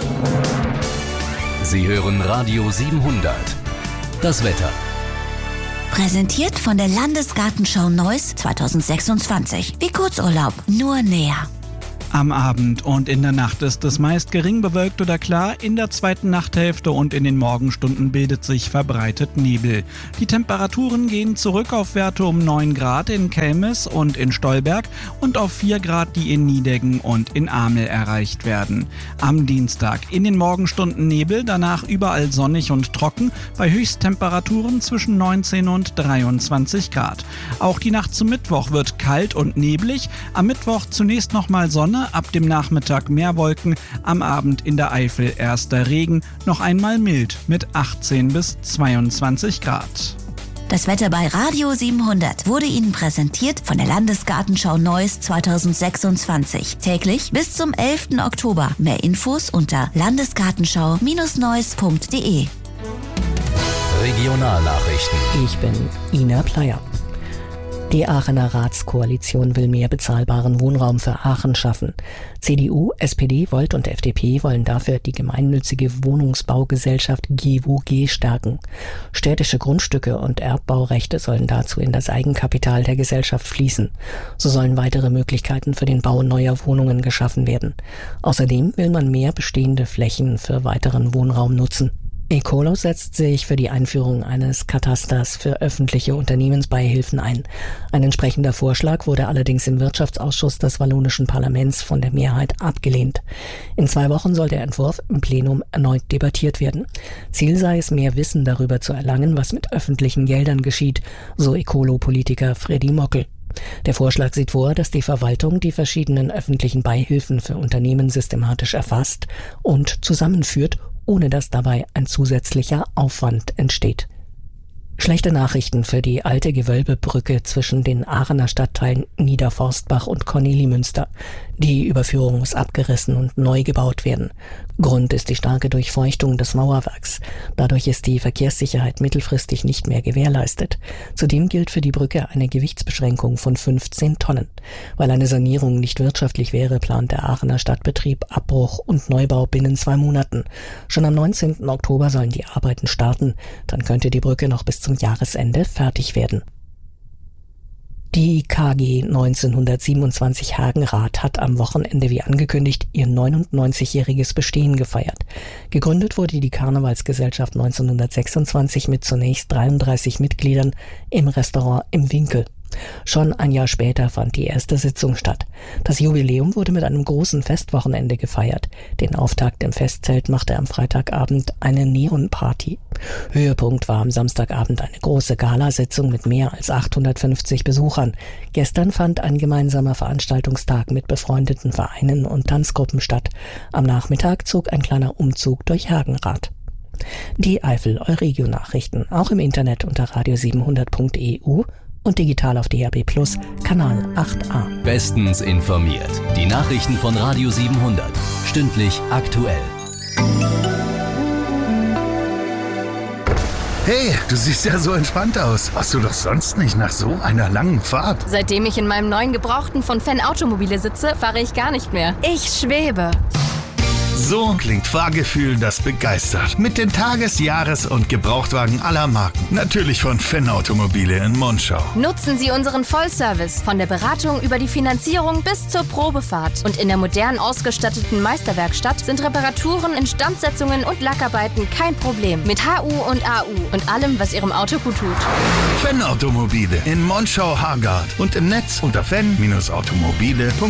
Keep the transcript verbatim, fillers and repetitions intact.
Sie hören Radio siebenhundert. Das Wetter. Präsentiert von der Landesgartenschau Neuss zweitausendsechsundzwanzig. Wie Kurzurlaub, nur näher. Am Abend und in der Nacht ist es meist gering bewölkt oder klar. In der zweiten Nachthälfte und in den Morgenstunden bildet sich verbreitet Nebel. Die Temperaturen gehen zurück auf Werte um neun Grad in Kelmis und in Stolberg und auf vier Grad, die in Niedeggen und in Amel erreicht werden. Am Dienstag in den Morgenstunden Nebel, danach überall sonnig und trocken, bei Höchsttemperaturen zwischen neunzehn und dreiundzwanzig Grad. Auch die Nacht zum Mittwoch wird kalt und neblig. Am Mittwoch zunächst nochmal Sonne, ab dem Nachmittag mehr Wolken, am Abend in der Eifel erster Regen, noch einmal mild mit achtzehn bis zweiundzwanzig Grad. Das Wetter bei Radio siebenhundert wurde Ihnen präsentiert von der Landesgartenschau Neuss zweitausendsechsundzwanzig. Täglich bis zum elften Oktober. Mehr Infos unter landesgartenschau Neuss punkt de. Regionalnachrichten. Ich bin Ina Pleyer. Die Aachener Ratskoalition will mehr bezahlbaren Wohnraum für Aachen schaffen. C D U, S P D, Volt und F D P wollen dafür die gemeinnützige Wohnungsbaugesellschaft G W O G stärken. Städtische Grundstücke und Erbbaurechte sollen dazu in das Eigenkapital der Gesellschaft fließen. So sollen weitere Möglichkeiten für den Bau neuer Wohnungen geschaffen werden. Außerdem will man mehr bestehende Flächen für weiteren Wohnraum nutzen. Ecolo setzt sich für die Einführung eines Katasters für öffentliche Unternehmensbeihilfen ein. Ein entsprechender Vorschlag wurde allerdings im Wirtschaftsausschuss des wallonischen Parlaments von der Mehrheit abgelehnt. In zwei Wochen soll der Entwurf im Plenum erneut debattiert werden. Ziel sei es, mehr Wissen darüber zu erlangen, was mit öffentlichen Geldern geschieht, so Ecolo-Politiker Freddy Mockel. Der Vorschlag sieht vor, dass die Verwaltung die verschiedenen öffentlichen Beihilfen für Unternehmen systematisch erfasst und zusammenführt, ohne dass dabei ein zusätzlicher Aufwand entsteht. Schlechte Nachrichten für die alte Gewölbebrücke zwischen den Aachener Stadtteilen Niederforstbach und Kornelimünster. Die Überführung muss abgerissen und neu gebaut werden. Grund ist die starke Durchfeuchtung des Mauerwerks. Dadurch ist die Verkehrssicherheit mittelfristig nicht mehr gewährleistet. Zudem gilt für die Brücke eine Gewichtsbeschränkung von fünfzehn Tonnen. Weil eine Sanierung nicht wirtschaftlich wäre, plant der Aachener Stadtbetrieb Abbruch und Neubau binnen zwei Monaten. Schon am neunzehnten Oktober sollen die Arbeiten starten. Dann könnte die Brücke noch bis zum Jahresende fertig werden. Die K G neunzehnhundertsiebenundzwanzig Hagenrath hat am Wochenende wie angekündigt ihr neunundneunzigjähriges Bestehen gefeiert. Gegründet wurde die Karnevalsgesellschaft neunzehnhundertsechsundzwanzig mit zunächst dreiunddreißig Mitgliedern im Restaurant Im Winkel. Schon ein Jahr später fand die erste Sitzung statt. Das Jubiläum wurde mit einem großen Festwochenende gefeiert. Den Auftakt im Festzelt machte am Freitagabend eine Neonparty. Höhepunkt war am Samstagabend eine große Galasitzung mit mehr als achthundertfünfzig Besuchern. Gestern fand ein gemeinsamer Veranstaltungstag mit befreundeten Vereinen und Tanzgruppen statt. Am Nachmittag zog ein kleiner Umzug durch Hagenrath. Die Eifel Euregio Nachrichten, auch im Internet unter radio siebenhundert punkt e u und digital auf D A B Plus, Kanal acht a. Bestens informiert. Die Nachrichten von Radio siebenhundert. Stündlich aktuell. Hey, du siehst ja so entspannt aus. Warst du doch sonst nicht nach so einer langen Fahrt? Seitdem ich in meinem neuen Gebrauchten von Fenn Automobile sitze, fahre ich gar nicht mehr. Ich schwebe. So klingt Fahrgefühl, das begeistert. Mit den Tages-, Jahres- und Gebrauchtwagen aller Marken. Natürlich von Fenn Automobile in Monschau. Nutzen Sie unseren Vollservice. Von der Beratung über die Finanzierung bis zur Probefahrt. Und in der modern ausgestatteten Meisterwerkstatt sind Reparaturen, Instandsetzungen und Lackarbeiten kein Problem. Mit H U und A U und allem, was Ihrem Auto gut tut. Fenn Automobile in Monschau-Hagard und im Netz unter fenn Bindestrich automobile punkt de.